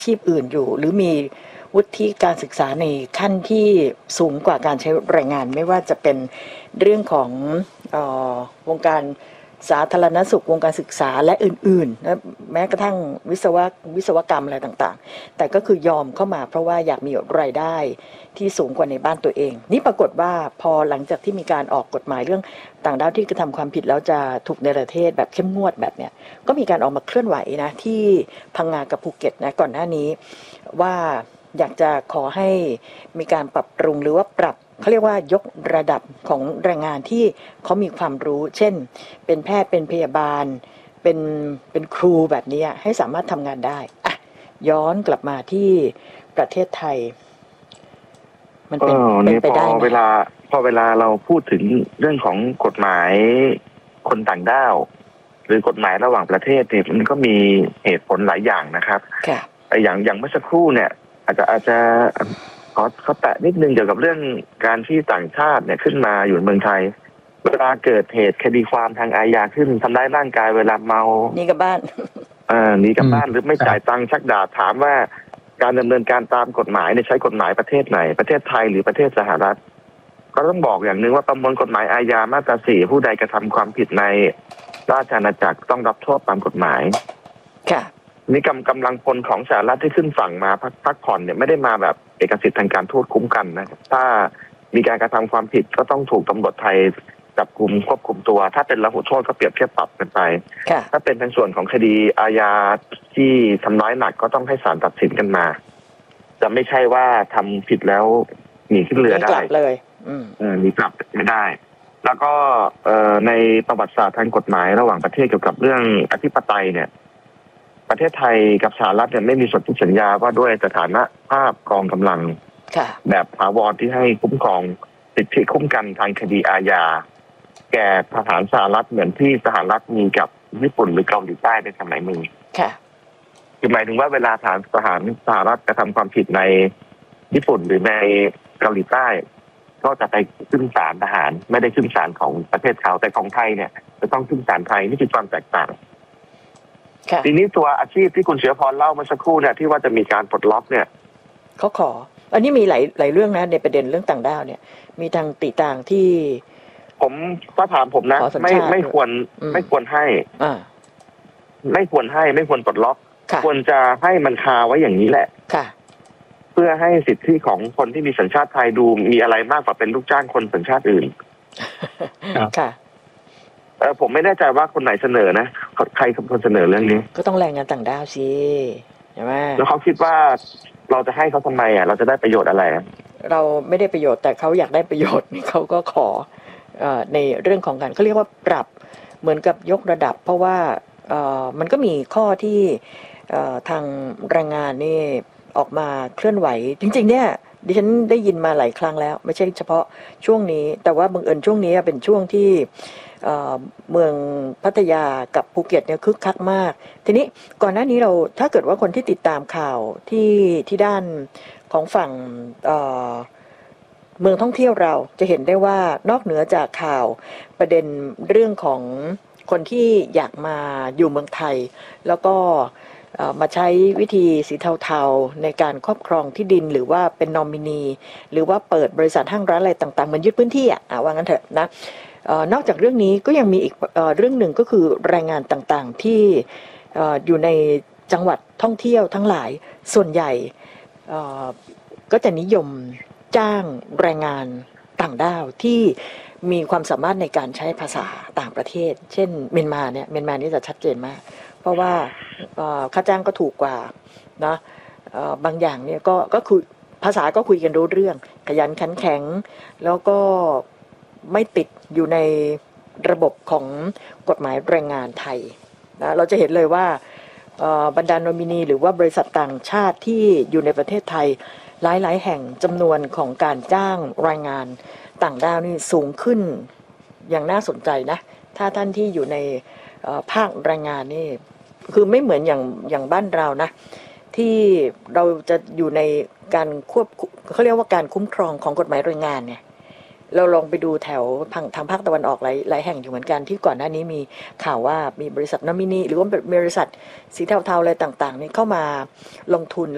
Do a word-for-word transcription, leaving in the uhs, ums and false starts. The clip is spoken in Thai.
ชีพอื่นอยู่หรือมีวุฒิการศึกษาในขั้นที่สูงกว่าการใช้แรงงานไม่ว่าจะเป็นเรื่องของเอ่อวงการสาธารณสุขวงการศึกษาและอื่นๆนะแม้กระทั่งวิศวะวิศวกรรมอะไรต่างๆแต่ก็คือยอมเข้ามาเพราะว่าอยากมีรายได้ที่สูงกว่าในบ้านตัวเองนี่ปรากฏว่าพอหลังจากที่มีการออกกฎหมายเรื่องต่างด้าวที่กระทำความผิดแล้วจะถูกในประเทศแบบเข้มงวดแบบเนี้ยก็มีการออกมาเคลื่อนไหวนะที่พังงากับภูเก็ตนะก่อนหน้านี้ว่าอยากจะขอให้มีการปรับปรุงหรือว่าปรับเขาเรียกว่ายกระดับของแรงงานที่เขามีความรู้เช่นเป็นแพทย์เป็นพยาบาลเป็นเป็นครูแบบนี้ให้สามารถทำงานได้อ่ะย้อนกลับมาที่ประเทศไทยมันเป็นเป็นไปได้ไหมพอเวลาพอเวลาเราพูดถึงเรื่องของกฎหมายคนต่างด้าวหรือกฎหมายระหว่างประเทศเนี่ยมันก็มีเหตุผลหลายอย่างนะครับแต่อย่างอย่างเมื่อสักครู่เนี่ยอาจจะอาจจะขอเขาแตะนิดนึงเกี่ยวกับเรื่องการที่ต่างชาติเนี่ยขึ้นมาอยู่ในเมืองไทยเวลาเกิดเหตุคดีความทางอาญาขึ้นทำร้ายร่างกายเวลาเมานี่กับบ้านเออหนีกลับบ้านหรือไม่จ่ายตังค์ชักดาบถามว่าการดำเนินการตามกฎหมายเนี่ยใช้กฎหมายประเทศไหนประเทศไทยหรือประเทศสหรัฐก็ต้องบอกอย่างหนึ่งว่าประมวลกฎหมายอาญามาตราสี่ผู้ใดกระทำความผิดในราชอาณาจักรต้องรับโทษตามกฎหมายค่ะนี่กำกำลังพลของสหรัฐที่ขึ้นฝั่งมาพักพักผ่อนเนี่ยไม่ได้มาแบบเอกสิทธิ์ทางการทูตคุ้มกันนะถ้ามีการกระทำความผิดก็ต้องถูกตำรวจไทยจับกุมควบคุมตัวถ้าเป็นระหุโทษก็เปรียบเทียบปรับกันไปถ้าเป็นในส่วนของคดีอาญาที่ทำร้ายหนักก็ต้องให้ศาลตัดสินกันมาจะไม่ใช่ว่าทำผิดแล้วหนีขึ้นเรือได้เลยเออหนีกลับไม่ได้แล้วก็ในประวัติศาสตร์ทางกฎหมายระหว่างประเทศเกี่ยวกับเรื่องอธิปไตยเนี่ยประเทศไทยกับสหรัฐเนี่ยไม่มีสนธิสัญญาว่าด้วยสถานะภาพกองกำลังแบบถาวรที่ให้คุ้มครองสิทธิคุ้มกันทางคดีอาญาแก่ทหารสหรัฐเหมือนที่สหรัฐมีกับญี่ปุ่นหรือเกาหลีใต้ในสมัยมึงคือหมายถึงว่าเวลาทหารทหารสหรัฐกระทำความผิดในญี่ปุ่นหรือในเกาหลีใต้ก็จะไปขึ้นศาลทหารไม่ได้ขึ้นศาลของประเทศเขาแต่ของไทยเนี่ยจะต้องขึ้นศาลไทยนี่คือความแตกต่างทีนี้ตัวอาชีพที่คุณเสือพรเล่าเมื่อสักครู่เนี่ยที่ว่าจะมีการปลดล็อกเนี่ยเขาขออันนี้มีหลายหลายเรื่องนะในประเด็นเรื่องต่างด้าวเนี่ยมีทางติต่างที่ผมถ้าถามผมนะไม่ไม่ควรไม่ควรให้อ่าไม่ควรให้ไม่ควรปลดล็อกควรจะให้มันคาไว้อย่างนี้แหละค่ะเพื่อให้สิทธิของคนที่มีสัญชาติไทยดูมีอะไรมากกว่าเป็นลูกจ้างคนสัญชาติอื่นค่ะเออผมไม่แน่ใจว่าคนไหนเสนอนะใครเป็นคนเสนอเรื่องนี้ก็ต้องแรงงานต่างด้าวสิใช่ไหมแล้วเขาคิดว่าเราจะให้เขาทำไมอ่ะเราจะได้ประโยชน์อะไรเราไม่ได้ประโยชน์แต่เขาอยากได้ประโยชน์เขาก็ขอในเรื่องของการเขาเรียกว่าปรับเหมือนกับยกระดับเพราะว่ามันก็มีข้อที่ทางแรงงานนี่ออกมาเคลื่อนไหวจริงๆเนี่ยดิฉันได้ยินมาหลายครั้งแล้วไม่ใช่เฉพาะช่วงนี้แต่ว่าบังเอิญช่วงนี้เป็นช่วงที่เมืองพัทยากับภูเก็ตเนี่ยคึกคักมากทีนี้ก่อนหน้านี้เราถ้าเกิดว่าคนที่ติดตามข่าวที่ที่ด้านของฝั่งเอ่อเมืองท่องเที่ยวเราจะเห็นได้ว่านอกเหนือจากข่าวประเด็นเรื่องของคนที่อยากมาอยู่เมืองไทยแล้วก็มาใช้วิธีสีเทาๆในการครอบครองที่ดินหรือว่าเป็นนอมินีหรือว่าเปิดบริษัทห้างร้านอะไรต่างๆเหมือนยึดพื้นที่อ่ะว่างั้นเถอะนะนอกจากเรื่องนี้ก็ยังมีอีกเรื่องหนึ่งก็คือแรงงานต่างๆที่อยู่ในจังหวัดท่องเที่ยวทั้งหลายส่วนใหญ่ก็จะนิยมจ้างแรงงานต่างด้าวที่มีความสามารถในการใช้ภาษาต่างประเทศเช่นเมียนมาเนี่ยเมียนมานี่จะชัดเจนมากเพราะว่าค่าจ้างก็ถูกกว่านะบางอย่างเนี่ยก็ก็คือภาษาก็คุยกันรู้เรื่องขยันขันแข็งแล้วก็ไม่ติดอยู่ในระบบของกฎหมายแรงงานไทยนะเราจะเห็นเลยว่าบรรดาโนมินีหรือว่าบริษัทต่างชาติที่อยู่ในประเทศไทยหลายๆแห่งจำนวนของการจ้างแรงงานต่างด้าวนี่สูงขึ้นอย่างน่าสนใจนะถ้าท่านที่อยู่ในภาคแรงงานนี่คือไม่เหมือนอย่างอย่างบ้านเรานะที่เราจะอยู่ในการควบเขาเรียกว่าการคุ้มครองของกฎหมายแรงงานเนี่ยเราลองไปดูแถวทางทางภาคตะวันออกหลายหลายแห่งอยู่เหมือนกันที่ก่อนหน้านี้มีข่าวว่ามีบริษัทนอมินีหรือว่าบริษัทสีเทาๆอะไรต่างๆนี่เข้ามาลงทุน